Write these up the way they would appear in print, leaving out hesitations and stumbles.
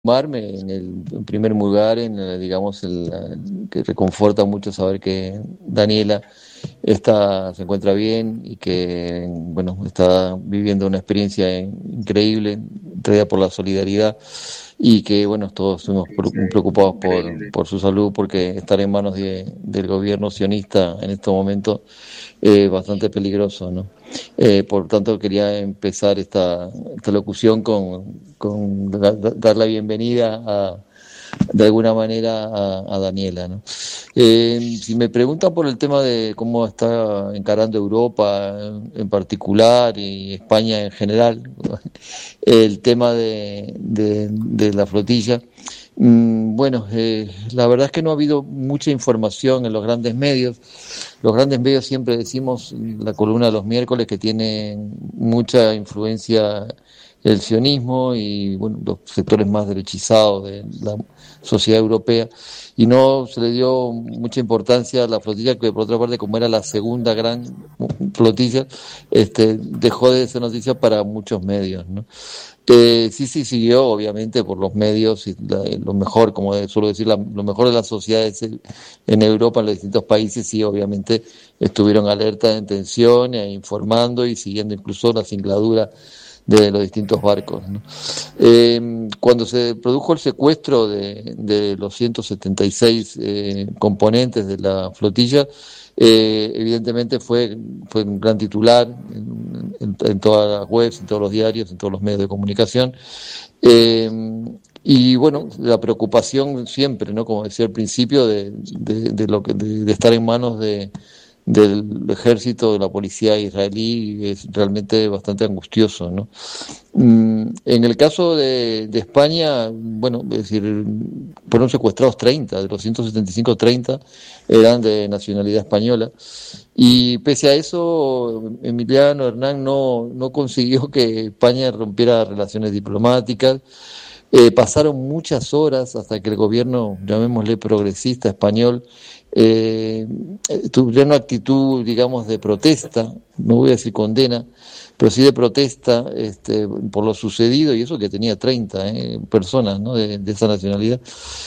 sumarme en primer lugar, digamos, que reconforta mucho saber que Daniela se encuentra bien y que, bueno, está viviendo una experiencia increíble, traída por la solidaridad y que, bueno, todos estuvimos preocupados por su salud porque estar en manos del gobierno sionista en estos momentos es bastante peligroso, ¿no? Por tanto, quería empezar esta locución con dar la bienvenida de alguna manera a Daniela, ¿no? Si me preguntan por el tema de cómo está encarando Europa en particular y España en general, el tema de la flotilla, bueno, la verdad es que no ha habido mucha información en los grandes medios. Los grandes medios siempre decimos, la columna de los miércoles, que tiene mucha influencia el sionismo y bueno, los sectores más derechizados de la sociedad europea, y no se le dio mucha importancia a la flotilla, que por otra parte, como era la segunda gran flotilla, dejó de ser noticia para muchos medios, ¿no? Sí, siguió, obviamente, por los medios, y lo mejor, como suelo decir, lo mejor de las sociedades en Europa, en los distintos países, sí, obviamente, estuvieron alerta en tensión, informando y siguiendo incluso la singladura de los distintos barcos, ¿no? Cuando se produjo el secuestro de los 176 componentes de la flotilla, evidentemente fue un gran titular en todas las webs, en todos los diarios, en todos los medios de comunicación. Eh, y bueno, la preocupación siempre, ¿no? Como decía al principio, de estar en manos del ejército, de la policía israelí, es realmente bastante angustioso, ¿no? En el caso de España, bueno, es decir, fueron secuestrados 30, de los 175, 30 eran de nacionalidad española. Y pese a eso, Emiliano Hernán no consiguió que España rompiera relaciones diplomáticas. Pasaron muchas horas hasta que el gobierno, llamémosle progresista español, eh, tuviera una actitud, digamos, de protesta, no voy a decir condena, pero sí de protesta por lo sucedido, y eso que tenía 30 personas, ¿no? de esa nacionalidad.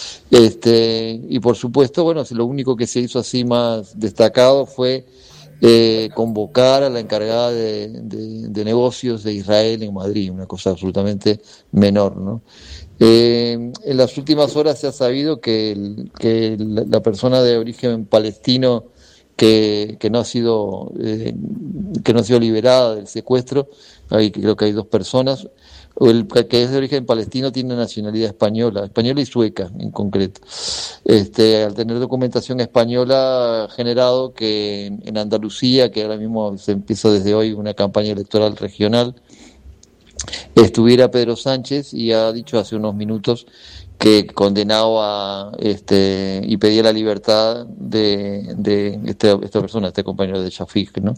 Y por supuesto, bueno, lo único que se hizo así más destacado fue convocar a la encargada de negocios de Israel en Madrid, una cosa absolutamente menor, ¿no? En las últimas horas se ha sabido que la persona de origen palestino que no ha sido liberada del secuestro, creo que hay dos personas, o el que es de origen palestino tiene nacionalidad española y sueca en concreto. Al tener documentación española, ha generado que en Andalucía, que ahora mismo se empieza desde hoy una campaña electoral regional, estuviera Pedro Sánchez, y ha dicho hace unos minutos que condenaba y pedía la libertad de esta persona, este compañero de Shafik, ¿no?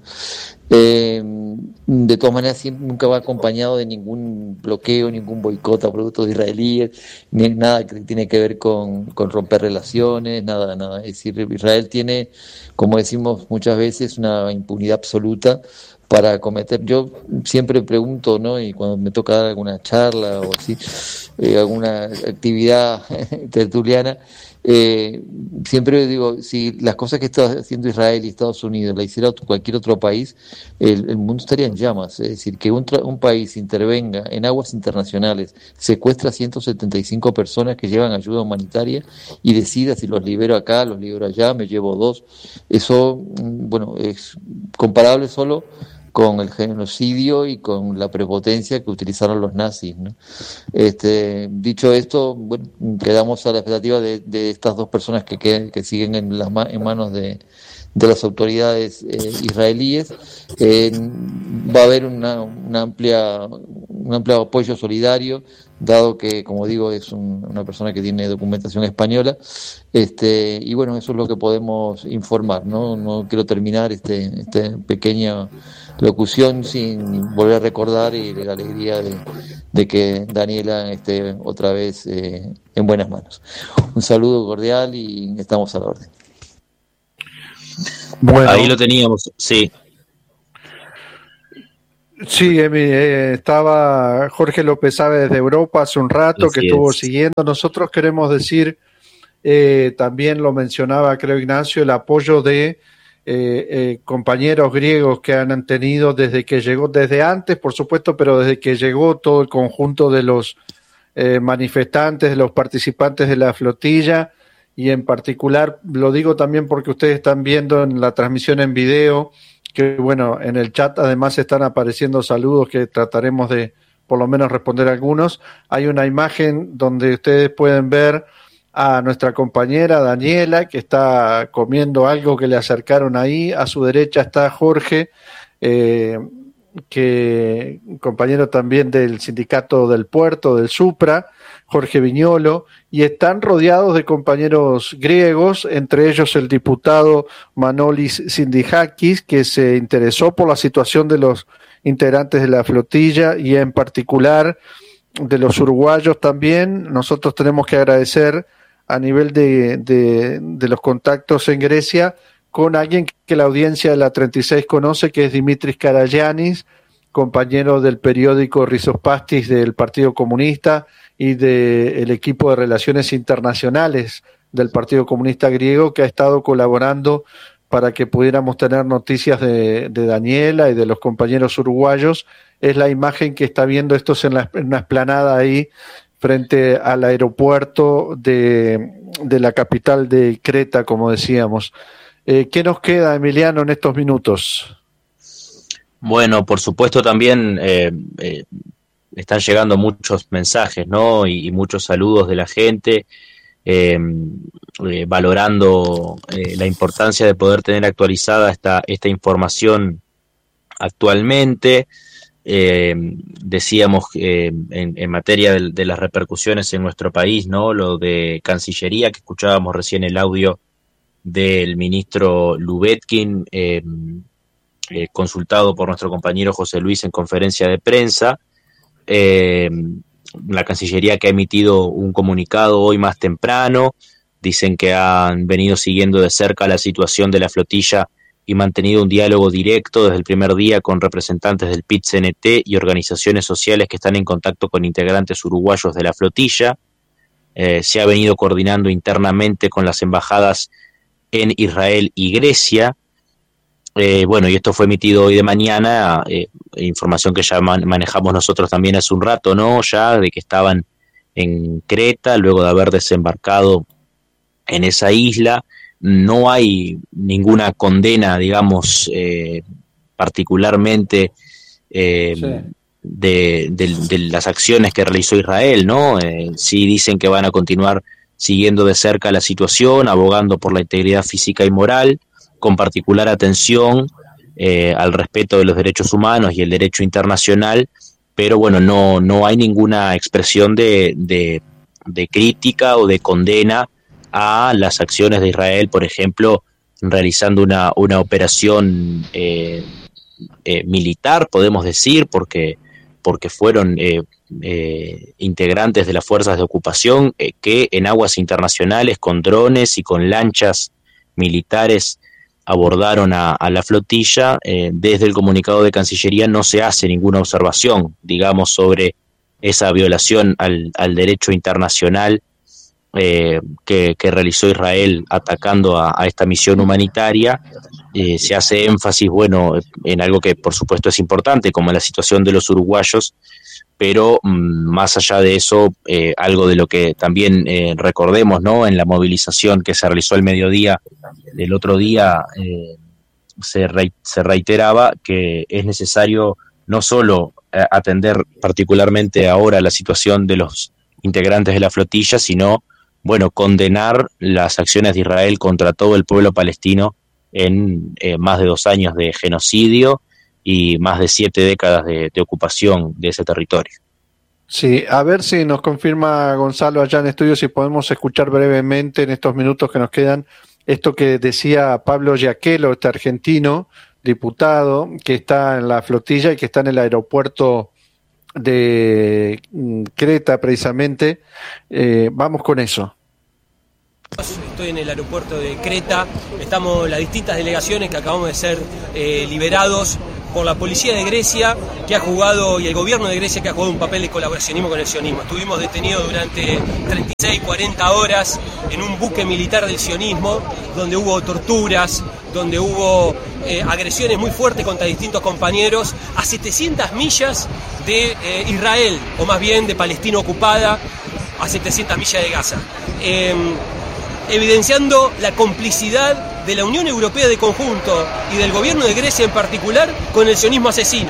De todas maneras, nunca va acompañado de ningún bloqueo, ningún boicot a productos israelíes, ni nada que tiene que ver con romper relaciones, nada. Es decir, Israel tiene, como decimos muchas veces, una impunidad absoluta para cometer. Yo siempre pregunto, ¿no? Y cuando me toca dar alguna charla o así, alguna actividad tertuliana, siempre digo, si las cosas que está haciendo Israel y Estados Unidos la hiciera cualquier otro país, el mundo estaría en llamas. Es decir, que un país intervenga en aguas internacionales, secuestra 175 personas que llevan ayuda humanitaria y decida si los libero acá, los libero allá, me llevo dos. Eso, bueno, es comparable solo con el genocidio y con la prepotencia que utilizaron los nazis, ¿no? Dicho esto, bueno, quedamos a la expectativa de estas dos personas que siguen en manos de las autoridades israelíes. Va a haber un amplio apoyo solidario, dado que, como digo, es una persona que tiene documentación española. Y bueno, eso es lo que podemos informar, ¿no? No quiero terminar este pequeño locución sin volver a recordar y la alegría de que Daniela esté otra vez en buenas manos. Un saludo cordial y estamos a la orden. Bueno, ahí lo teníamos, sí. Sí, Emi, estaba Jorge López Sabe desde Europa hace un rato que Así estuvo es. siguiendo. Nosotros queremos decir, también lo mencionaba creo Ignacio, el apoyo de compañeros griegos que han tenido desde que llegó, desde antes por supuesto, pero desde que llegó todo el conjunto de los manifestantes, de los participantes de la flotilla, y en particular lo digo también porque ustedes están viendo en la transmisión en video que bueno, en el chat además están apareciendo saludos que trataremos de por lo menos responder algunos. Hay una imagen donde ustedes pueden ver a nuestra compañera Daniela, que está comiendo algo que le acercaron ahí. A su derecha está Jorge, eh, que compañero también del sindicato del puerto, del Supra, Jorge Viñolo, y están rodeados de compañeros griegos, entre ellos el diputado Manolis Sindihakis, que se interesó por la situación de los integrantes de la flotilla y en particular de los uruguayos también. Nosotros tenemos que agradecer a nivel de los contactos en Grecia con alguien que la audiencia de la 36 conoce, que es Dimitris Karagianis, compañero del periódico Rizopastis del Partido Comunista y del equipo de Relaciones Internacionales del Partido Comunista griego, que ha estado colaborando para que pudiéramos tener noticias de Daniela y de los compañeros uruguayos. Es la imagen que está viendo estos en una explanada ahí frente al aeropuerto de la capital de Creta, como decíamos. ¿Qué nos queda, Emiliano, en estos minutos? Bueno, por supuesto también están llegando muchos mensajes, ¿no? Y muchos saludos de la gente, valorando la importancia de poder tener actualizada esta información actualmente. Decíamos en materia de las repercusiones en nuestro país, ¿no? Lo de Cancillería, que escuchábamos recién el audio del ministro Lubetkin, consultado por nuestro compañero José Luis en conferencia de prensa. La Cancillería que ha emitido un comunicado hoy más temprano, dicen que han venido siguiendo de cerca la situación de la flotilla y mantenido un diálogo directo desde el primer día con representantes del PIT-CNT y organizaciones sociales que están en contacto con integrantes uruguayos de la flotilla. Se ha venido coordinando internamente con las embajadas en Israel y Grecia. Bueno, y esto fue emitido hoy de mañana, información que ya manejamos nosotros también hace un rato, ¿no? Ya de que estaban en Creta, luego de haber desembarcado en esa isla. No hay ninguna condena, digamos, particularmente Sí. de las acciones que realizó Israel, ¿no? Sí dicen que van a continuar siguiendo de cerca la situación, abogando por la integridad física y moral, con particular atención al respeto de los derechos humanos y el derecho internacional, pero bueno, no hay ninguna expresión de crítica o de condena a las acciones de Israel, por ejemplo, realizando una operación militar, podemos decir, porque fueron integrantes de las fuerzas de ocupación que en aguas internacionales, con drones y con lanchas militares, abordaron a la flotilla. Desde el comunicado de Cancillería no se hace ninguna observación, digamos, sobre esa violación al derecho internacional que realizó Israel atacando a esta misión humanitaria. Se hace énfasis, bueno, en algo que por supuesto es importante, como la situación de los uruguayos, pero más allá de eso, algo de lo que también recordemos, ¿no? En la movilización que se realizó al mediodía del otro día, se reiteraba que es necesario no solo atender particularmente ahora la situación de los integrantes de la flotilla, sino, bueno, condenar las acciones de Israel contra todo el pueblo palestino en más de 2 años de genocidio y más de 7 décadas de ocupación de ese territorio. Sí, a ver si nos confirma Gonzalo allá en estudio, si podemos escuchar brevemente en estos minutos que nos quedan esto que decía Pablo Giaquelo, este argentino diputado que está en la flotilla y que está en el aeropuerto de Creta precisamente. Vamos con eso. Estoy en el aeropuerto de Creta, estamos las distintas delegaciones que acabamos de ser liberados por la policía de Grecia que ha jugado y el gobierno de Grecia que ha jugado un papel de colaboracionismo con el sionismo. Estuvimos detenidos durante 36, 40 horas en un buque militar del sionismo donde hubo torturas, donde hubo agresiones muy fuertes contra distintos compañeros a 700 millas de Israel, o más bien de Palestina ocupada, a 700 millas de Gaza, evidenciando la complicidad de la Unión Europea de conjunto y del gobierno de Grecia en particular con el sionismo asesino.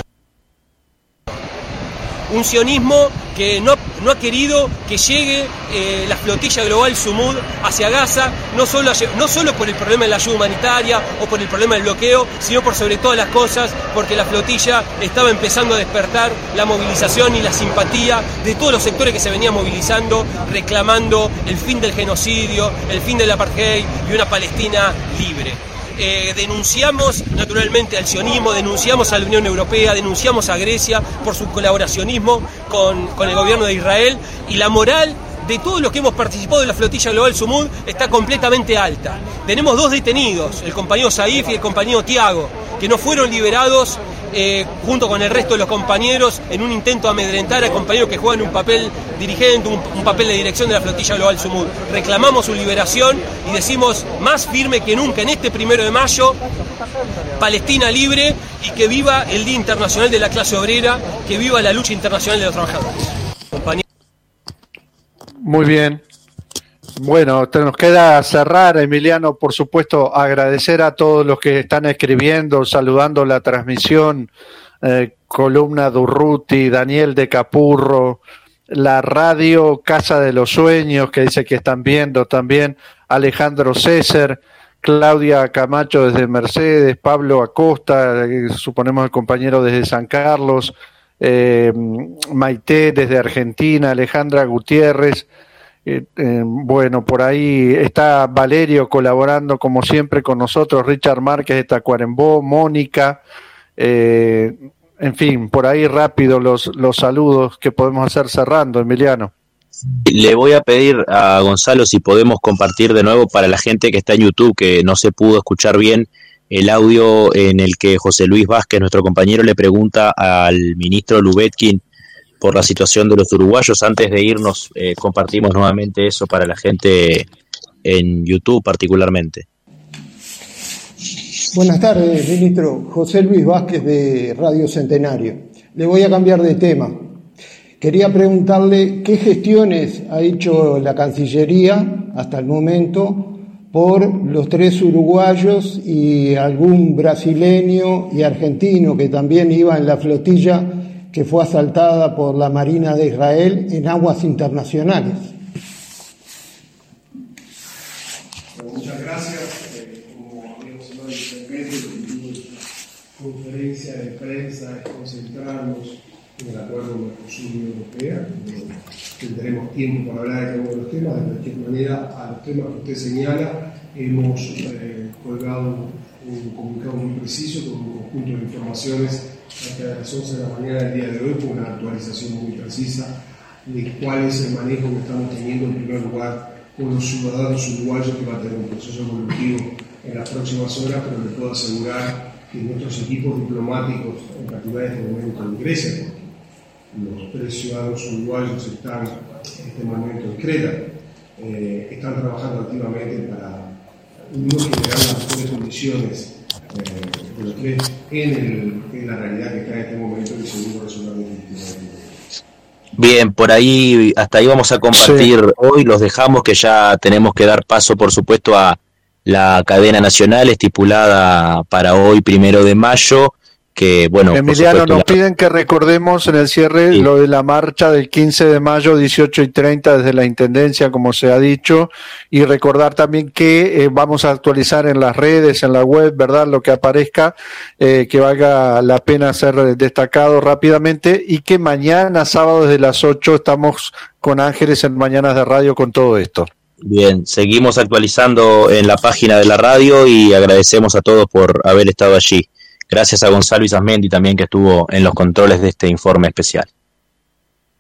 Un sionismo que no ha querido que llegue la flotilla global Sumud hacia Gaza, no solo por el problema de la ayuda humanitaria o por el problema del bloqueo, sino por sobre todas las cosas, porque la flotilla estaba empezando a despertar la movilización y la simpatía de todos los sectores que se venían movilizando, reclamando el fin del genocidio, el fin del apartheid y una Palestina libre. Denunciamos naturalmente al sionismo, denunciamos a la Unión Europea, denunciamos a Grecia por su colaboracionismo con el gobierno de Israel, y la moral de todos los que hemos participado de la flotilla global Sumud está completamente alta. Tenemos 2 detenidos, el compañero Saif y el compañero Tiago, que no fueron liberados junto con el resto de los compañeros en un intento de amedrentar a compañeros que juegan un papel dirigente, un papel de dirección de la flotilla global Sumud. Reclamamos su liberación y decimos más firme que nunca en este 1 de mayo, Palestina libre, y que viva el Día Internacional de la Clase Obrera, que viva la lucha internacional de los trabajadores. Muy bien. Bueno, nos queda cerrar, Emiliano, por supuesto, agradecer a todos los que están escribiendo, saludando la transmisión, Columna Durruti, Daniel de Capurro, la radio Casa de los Sueños, que dice que están viendo también, Alejandro César, Claudia Camacho desde Mercedes, Pablo Acosta, suponemos el compañero desde San Carlos, Maite desde Argentina, Alejandra Gutiérrez. Bueno, por ahí está Valerio colaborando como siempre con nosotros, Richard Márquez de Tacuarembó, Mónica, en fin, por ahí rápido los saludos que podemos hacer cerrando, Emiliano. Le voy a pedir a Gonzalo si podemos compartir de nuevo para la gente que está en YouTube, que no se pudo escuchar bien el audio en el que José Luis Vázquez, nuestro compañero, le pregunta al ministro Lubetkin por la situación de los uruguayos. Antes de irnos, compartimos nuevamente eso para la gente en YouTube particularmente. Buenas tardes, ministro. José Luis Vázquez de Radio Centenario. Le voy a cambiar de tema. Quería preguntarle qué gestiones ha hecho la Cancillería hasta el momento por los 3 uruguayos y algún brasileño y argentino que también iba en la flotilla que fue asaltada por la Marina de Israel en aguas internacionales. Muchas gracias. Como habíamos hablado inicialmente, el objetivo de la conferencia de prensa es concentrarnos en el acuerdo con Mercosur-Unión Europea. Tendremos tiempo para hablar de cada uno de los temas. De cualquier manera, a los temas que usted señala, hemos colgado un comunicado muy preciso con un conjunto de informaciones hasta las 11 de la mañana del día de hoy, con una actualización muy precisa de cuál es el manejo que estamos teniendo en primer lugar con los ciudadanos uruguayos, que va a tener un proceso evolutivo en las próximas horas, pero le puedo asegurar que nuestros equipos diplomáticos, en particular en este momento en Grecia, porque los 3 ciudadanos uruguayos están en este momento en Creta, están trabajando activamente para generar las mejores condiciones de los 3 en la realidad que está en este momento y seguro resolver definitivamente. Bien, por ahí, hasta ahí vamos a compartir hoy, los dejamos, que ya tenemos que dar paso, por supuesto, a la cadena nacional estipulada para hoy, 1 de mayo, que bueno... Emiliano, nos piden que recordemos en el cierre lo de la marcha del 15 de mayo, 18:30 desde la Intendencia, como se ha dicho, y recordar también que vamos a actualizar en las redes, en la web, ¿verdad?, lo que aparezca, que valga la pena ser destacado rápidamente, y que mañana, sábado, desde las 8, estamos con Ángeles en Mañanas de Radio con todo esto. Bien, seguimos actualizando en la página de la radio y agradecemos a todos por haber estado allí. Gracias a Gonzalo Isasmendi también, que estuvo en los controles de este informe especial.